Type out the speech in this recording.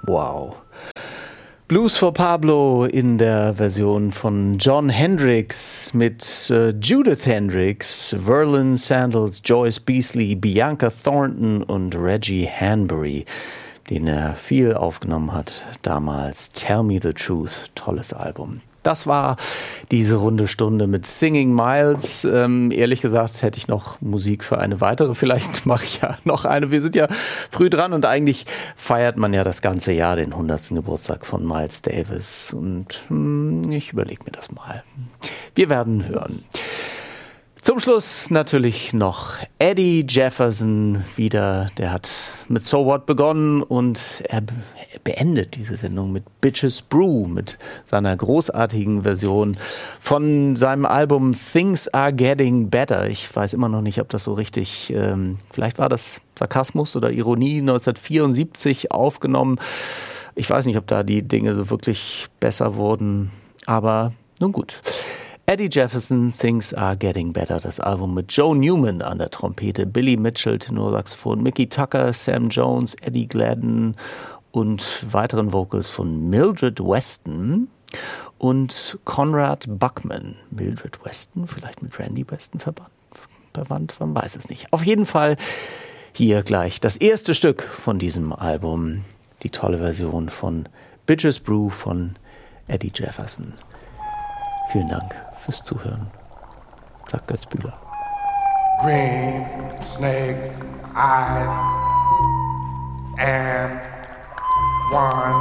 Wow. Blues for Pablo in der Version von Jon Hendricks mit Judith Hendricks, Verlin Sandals, Joyce Beasley, Bianca Thornton und Reggie Hanbury, den er viel aufgenommen hat damals. Tell Me the Truth, tolles Album. Das war diese runde Stunde mit Singing Miles. Ehrlich gesagt hätte ich noch Musik für eine weitere. Vielleicht mache ich ja noch eine. Wir sind ja früh dran und eigentlich feiert man ja das ganze Jahr den 100. Geburtstag von Miles Davis. Und ich überlege mir das mal. Wir werden hören. Zum Schluss natürlich noch Eddie Jefferson wieder. Der hat mit So What begonnen und er beendet diese Sendung mit Bitches Brew, mit seiner großartigen Version von seinem Album Things Are Getting Better. Ich weiß immer noch nicht, ob das so richtig, vielleicht war das Sarkasmus oder Ironie, 1974 aufgenommen. Ich weiß nicht, ob da die Dinge so wirklich besser wurden, aber nun gut. Eddie Jefferson, Things Are Getting Better, das Album mit Joe Newman an der Trompete, Billy Mitchell, Tenorsaxophon, Mickey Tucker, Sam Jones, Eddie Gladden und weiteren Vocals von Mildred Weston und Conrad Buckman. Mildred Weston, vielleicht mit Randy Weston verwandt, man weiß es nicht. Auf jeden Fall hier gleich das erste Stück von diesem Album, die tolle Version von Bitches Brew von Eddie Jefferson. Vielen Dank fürs Zuhören, sagt Götz Bühler. Green snake eyes and one